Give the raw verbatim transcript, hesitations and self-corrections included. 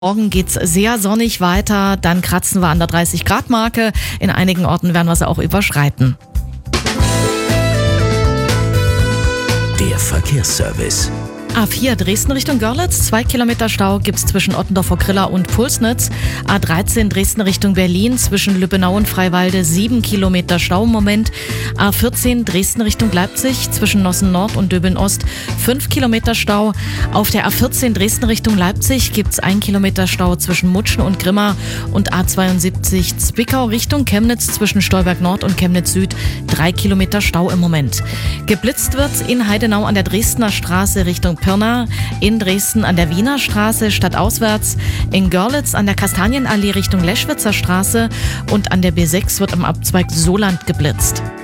Morgen geht's sehr sonnig weiter, dann kratzen wir an der dreißig Grad Marke. In einigen Orten werden wir sie auch überschreiten. Der Verkehrsservice. A vier Dresden Richtung Görlitz, zwei Kilometer Stau gibt's zwischen Ottendorfer Griller und Pulsnitz. A dreizehn Dresden Richtung Berlin, zwischen Lübbenau und Freiwalde, sieben Kilometer Stau im Moment. A vierzehn Dresden Richtung Leipzig, zwischen Nossen Nord und Döbeln Ost, fünf Kilometer Stau. Auf der A vierzehn Dresden Richtung Leipzig gibt's ein Kilometer Stau zwischen Mutschen und Grimma. Und A zweiundsiebzig Zwickau Richtung Chemnitz, zwischen Stolberg Nord und Chemnitz Süd, drei Kilometer Stau im Moment. Geblitzt wird's in Heidenau an der Dresdner Straße Richtung Pirna, in Dresden an der Wiener Straße stadtauswärts, in Görlitz an der Kastanienallee Richtung Leschwitzer Straße und an der B sechs wird am Abzweig Soland geblitzt.